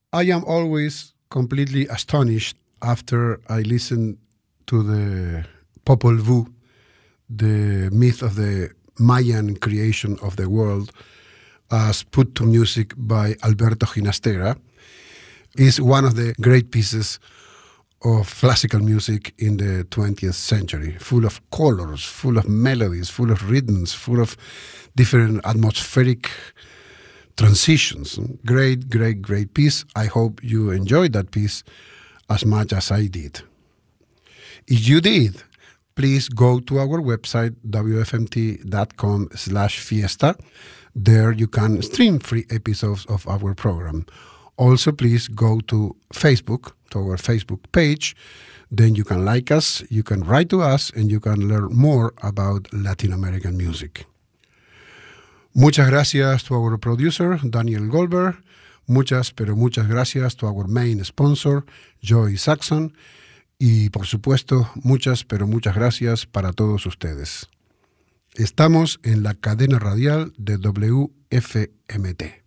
I am always completely astonished after I listen to the Popol Vuh, the myth of the Mayan creation of the world, as put to music by Alberto Ginastera, is one of the great pieces of classical music in the 20th century, full of colors, full of melodies, full of rhythms, full of different atmospheric transitions. Great, great, great piece. I hope you enjoyed that piece as much as I did. If you did, please go to our website, wfmt.com/fiesta. There you can stream free episodes of our program. Also, please go to Facebook, to our Facebook page. Then you can like us, you can write to us, and you can learn more about Latin American music. Muchas gracias to our producer, Daniel Goldberg. Muchas, pero muchas gracias to our main sponsor, Joy Saxon. Y, por supuesto, muchas, pero muchas gracias para todos ustedes. Estamos en la cadena radial de WFMT.